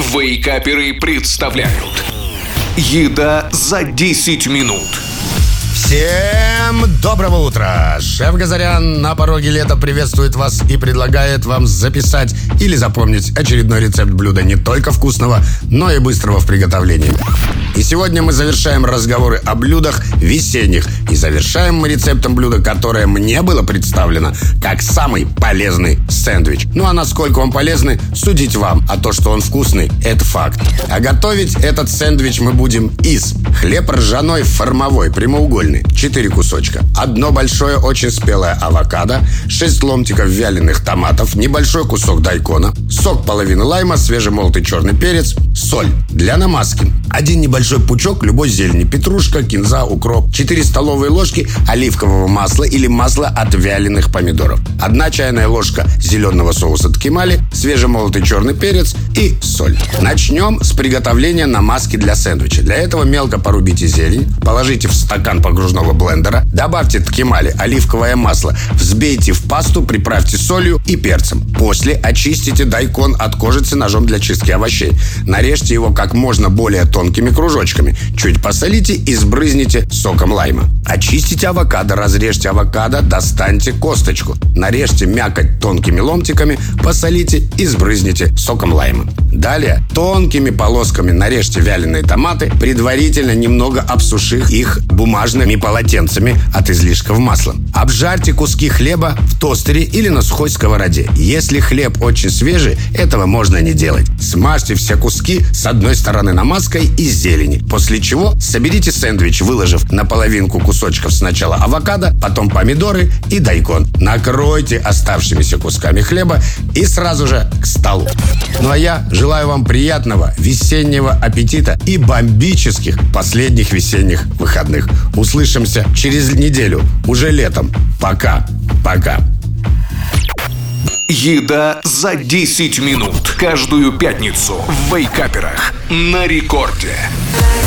Вейкаперы представляют «Еда за 10 минут». Всем доброго утра! Шеф Газарян на пороге лета приветствует вас и предлагает вам записать или запомнить очередной рецепт блюда не только вкусного, но и быстрого в приготовлении. И сегодня мы завершаем разговоры о блюдах весенних. И завершаем мы рецептом блюда, которое мне было представлено как самый полезный сэндвич. Ну а насколько он полезный, судить вам. А то, что он вкусный, это факт. А готовить этот сэндвич мы будем из хлеб ржаной формовой, прямоугольный, 4 кусочка, одно большое очень спелое авокадо, 6 ломтиков вяленых томатов, небольшой кусок дайкона, сок половины лайма, свежемолотый черный перец, соль. Для намазки 1 небольшой пучок любой зелени, петрушка, кинза, укроп, 4 столовые ложки оливкового масла или масла от вяленых помидоров, 1 чайная ложка зеленого соуса ткемали, свежемолотый черный перец и соль. Начнем с приготовления намазки для сэндвича. Для этого мелко порубите зелень, положите в стакан погружного блендера, добавьте ткемали, оливковое масло, взбейте в пасту, приправьте солью и перцем. После очистите дайкон от кожицы ножом для чистки овощей. Нарежьте его как можно более тонкими кружочками. Чуть посолите и сбрызните соком лайма. Очистите авокадо, разрежьте авокадо, достаньте косточку. Нарежьте мякоть тонкими ломтиками, посолите и сбрызните соком лайма. Далее тонкими полосками нарежьте вяленые томаты, предварительно немного обсушив их бумажными полотенцами от излишков масла. Обжарьте куски хлеба в тостере или на сухой сковороде. Если хлеб очень свежий, этого можно не делать. Смажьте все куски с одной стороны намазкой из зелени, после чего соберите сэндвич, выложив на половинку кусочков сначала авокадо, потом помидоры и дайкон. Накройте оставшимися кусками хлеба и сразу же к столу. Ну а я желаю вам приятного весеннего аппетита и бомбических последних весенних выходных. Услышимся через неделю, уже летом. Пока. «Еда за 10 минут». Каждую пятницу в Вейкаперах на рекорде.